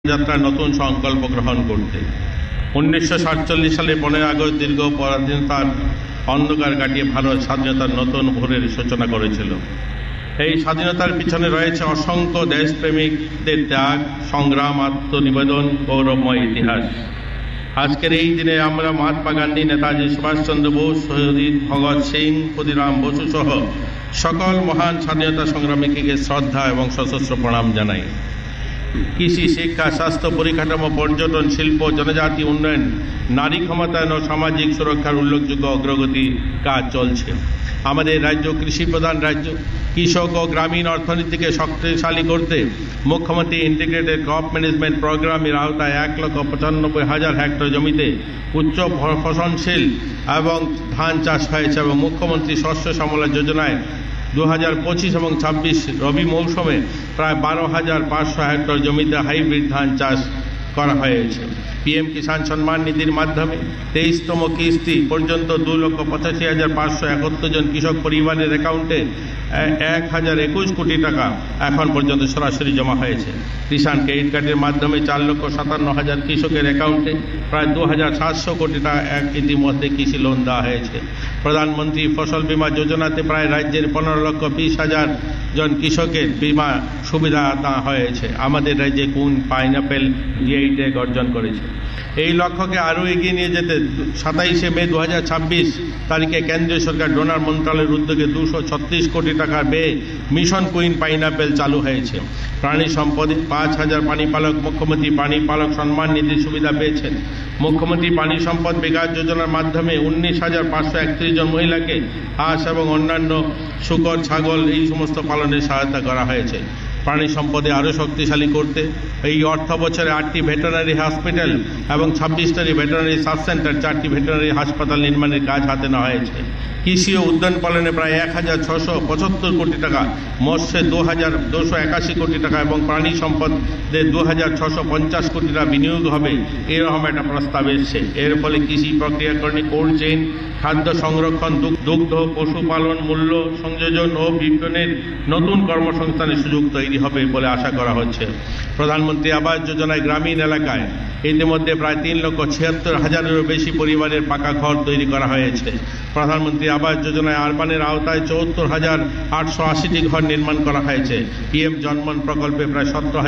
যাত্রার নতুন সংকল্প গ্রহণ করতে 1947 সালে 15 আগস্ট দীর্ঘ পরাধীনতার অন্ধকার কাটিয়ে ভারত স্বাধীনতার নতুন ভোরের সূচনা করেছিল। এই স্বাধীনতার পিছনে রয়েছে অসংখ্য দেশপ্রেমিকদের ত্যাগ, সংগ্রাম, আত্মনিবেদন, গৌরবময় ইতিহাস। আজকের এই দিনে আমরা মহাত্মা গান্ধী, নেতাজি সুভাষচন্দ্র বোস, শহীদ ভগৎ সিং, ক্ষুদিরাম বসু সহ সকল মহান স্বাধীনতা সংগ্রামীকে শ্রদ্ধা এবং সশস্ত্র প্রণাম জানাই। কৃষি, শিক্ষা, স্বাস্থ্য, পরিকাঠামো, পর্যটন, শিল্প, জনজাতি উন্নয়ন, নারী ক্ষমতায়ন ও সামাজিক সুরক্ষার উল্লেখযোগ্য অগ্রগতি কাজ চলছে। আমাদের রাজ্য কৃষি প্রধান রাজ্য। কৃষক ও গ্রামীণ অর্থনীতিকে শক্তিশালী করতে মুখ্যমন্ত্রী ইন্টিগ্রেটেড ক্রপ ম্যানেজমেন্ট প্রোগ্রামের আওতায় 1,95,000 হেক্টর জমিতে উচ্চ ফসলশীল এবং ধান চাষ হয়েছে এবং মুখ্যমন্ত্রী শস্য শ্যামলা যোজনায় 2025 এবং 26 রবি মৌসুমে প্রায় 12,500 হেক্টর জমিতে হাইব্রিড ধান চাষ করা হয়েছে। পিএম কিষাণ সম্মান নিধির মাধ্যমে 23তম কিস্তি পর্যন্ত 2,85,571 জন কৃষক পরিবারের অ্যাকাউন্টে 1,021 কোটি টাকা এখন পর্যন্ত সরাসরি জমা হয়েছে। কিষাণ ক্রেডিট কার্ডের মাধ্যমে 4,57,000 কৃষকের অ্যাকাউন্টে প্রায় 2,700 কোটি টাকা ইতিমধ্যে কৃষি লোন দেওয়া হয়েছে। প্রধানমন্ত্রী ফসল বীমা যোজনাতে প্রায় রাজ্যের 15,20,000 জন কৃষকের বীমা সুবিধা দেওয়া হয়েছে। আমাদের রাজ্যে কুন, পাইনাপেল জিআই ট্যাগ অর্জন করেছে। এই লক্ষ্যকে আরও এগিয়ে নিয়ে যেতে 27 মে 2026 তারিখে কেন্দ্রীয় সরকার ডোনার মন্ত্রণালয়ের উদ্যোগে 236 কোটি টাকার ব্যয়ে মিশন কুইন পাইনাপেল চালু হয়েছে। প্রাণী সম্পদে 5,000 প্রাণীপালক মুখ্যমন্ত্রী প্রাণীপালক সম্মান নিধির সুবিধা পেয়েছেন। মুখ্যমন্ত্রী প্রাণী সম্পদ বিকাশ যোজনার মাধ্যমে 19,531 জন মহিলাকে হাঁস এবং অন্যান্য শূকর, ছাগল এই সমস্ত পালনে সহায়তা করা হয়েছে। প্রাণী সম্পদে আরও শক্তিশালী করতে এই অর্থ বছরে 8টি ভেটেরিনারি হসপিটাল এবং 26টি ভেটেরিনারি সাব সেন্টার, 4টি ভেটেরিনারি হাসপাতাল নির্মাণের কাজ হাতে নেওয়া হয়েছে। কৃষি ও উদ্যান পালনে প্রায় 1,675 কোটি টাকা, মৎস্যে 2,281 কোটি টাকা এবং প্রাণী সম্পদে 2,650 কোটি টাকা বিনিয়োগ হবে, এরকম একটা প্রস্তাব এসছে। এর ফলে কৃষি প্রক্রিয়াকরণে কোল্ড চেইন, খাদ্য সংরক্ষণ, দুগ্ধ, পশুপালন, মূল্য সংযোজন ও বিপণনের নতুন কর্মসংস্থানের সুযোগ তৈরি হবে বলে আশা করা হচ্ছে। প্রধানমন্ত্রী আবাস যোজনায় গ্রামীণ এলাকায় ইতিমধ্যে প্রায় 3,76,000-এরও বেশি পরিবারের পাকা ঘর তৈরি করা হয়েছে। প্রধানমন্ত্রী আবাস যোজনায় আরবানের আওতায় 74,880টি ঘর নির্মাণ করা হয়েছে। পিএম জনমন প্রকল্পে প্রায়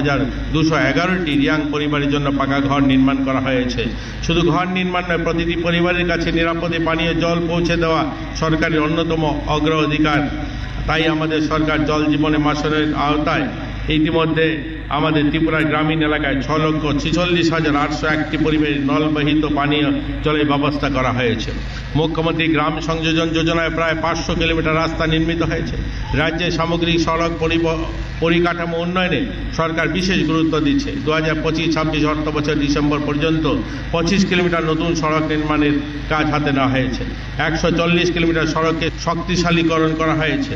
17,211টি রিয়াং পরিবারের জন্য পাকা ঘর নির্মাণ করা হয়েছে। শুধু ঘর নির্মাণ নয়, প্রতিটি পরিবারের কাছে নিরাপদে পানীয় জল পৌঁছে দেওয়া সরকারের অন্যতম অগ্রাধিকার। তাই আমাদের সরকার জল জীবনে মিশনের আওতায় ইতিমধ্যে আমাদের ত্রিপুরার গ্রামীণ এলাকায় 6,46,801টি পরিবারের নলবাহিত পানীয় জলের ব্যবস্থা করা হয়েছে। মুখ্যমন্ত্রী গ্রাম সংযোজন যোজনায় প্রায় 500 কিলোমিটার রাস্তা নির্মিত হয়েছে। রাজ্যের সামগ্রিক সড়ক পরিকাঠামো উন্নয়নে সরকার বিশেষ গুরুত্ব দিচ্ছে। 2025-26 অর্থ বছর ডিসেম্বর পর্যন্ত 25 কিলোমিটার নতুন সড়ক নির্মাণের কাজ হাতে নেওয়া হয়েছে। 140 কিলোমিটার সড়ককে শক্তিশালীকরণ করা হয়েছে।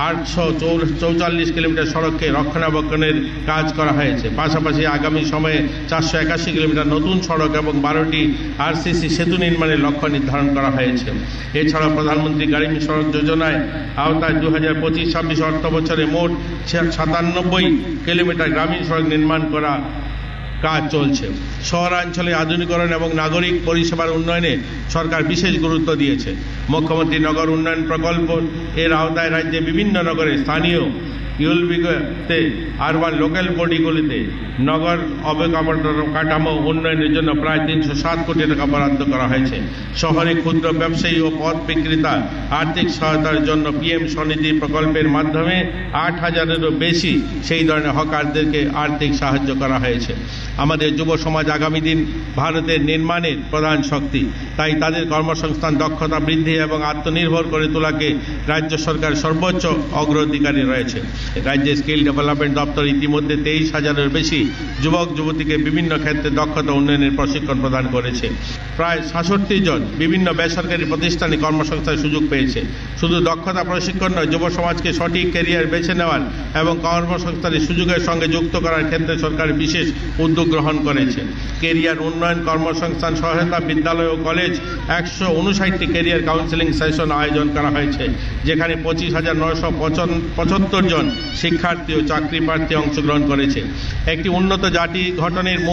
844 কিলোমিটার সড়ককে রক্ষণাবেক্ষণের কাজ করা হয়েছে। পাশাপাশি আগামী সময়ে 481 কিলোমিটার নতুন সড়ক এবং 12টি আরসিসি সেতু নির্মাণের লক্ষ্য নির্ধারণ করা হয়েছে। এছাড়া প্রধানমন্ত্রী গ্রামীণ সড়ক যোজনায় আওতায় 2025-26 অর্থ বছরে মোট 97 কিলোমিটার গ্রামীণ সড়ক নির্মাণ করা কাজ চলছে। শহরাঞ্চলে আধুনিকরণ এবং নাগরিক পরিষেবার উন্নয়নে সরকার বিশেষ গুরুত্ব দিয়েছে। মুখ্যমন্ত্রী নগর উন্নয়ন প্রকল্প এর আওতায় রাজ্যে বিভিন্ন নগরে স্থানীয় ইউএলবিতে আরবান লোকাল বডিগুলিতে নগর অবকাঠামো উন্নয়নের জন্য প্রায় 307 কোটি টাকা বরাদ্দ করা হয়েছে। শহরে ক্ষুদ্র ব্যবসায়ী ও পথ বিক্রেতা আর্থিক সহায়তার জন্য পিএম স্বনিধি প্রকল্পের মাধ্যমে 8,000-এরও বেশি সেই ধরনের হকারদেরকে আর্থিক সাহায্য করা হয়েছে। আমাদের যুব সমাজ আগামী দিন ভারতের নির্মাণের প্রধান শক্তি। তাই তাদের কর্মসংস্থান, দক্ষতা বৃদ্ধি এবং আত্মনির্ভর করে তোলাকে রাজ্য সরকার সর্বোচ্চ অগ্রাধিকারী রয়েছে। রাজ্যের স্কিল ডেভেলপমেন্ট দপ্তর ইতিমধ্যে 23,000-এর বেশি যুবক যুবতীকে বিভিন্ন ক্ষেত্রে দক্ষতা উন্নয়নের প্রশিক্ষণ প্রদান করেছে। প্রায় 66 জন বিভিন্ন বেসরকারি প্রতিষ্ঠানে কর্মসংস্থানের সুযোগ পেয়েছে। শুধু দক্ষতা প্রশিক্ষণ নয়, যুব সমাজকে সঠিক ক্যারিয়ার বেছে নেওয়ার এবং কর্মসংস্থানের সুযোগের সঙ্গে যুক্ত করার ক্ষেত্রে সরকার বিশেষ উদ্যোগ গ্রহণ করেছে। ক্যারিয়ার উন্নয়ন, কর্মসংস্থান সহায়তা, বিদ্যালয় ও কলেজ 159টি ক্যারিয়ার কাউন্সেলিং সেশন আয়োজন করা হয়েছে, যেখানে 25,975 জন শিক্ষার্থী ও চাকরি প্রার্থী অংশগ্রহণ করেছে। একটি উন্নত জাতি গঠনের